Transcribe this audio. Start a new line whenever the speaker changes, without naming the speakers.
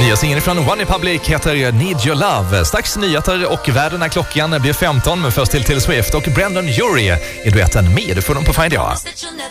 Nya singeln från One Republic heter Need Your Love. Strax nyheter och världen när klockan blir 15. Men först till Taylor Swift och Brandon Urie i duetten Med. Du får dem på Friday.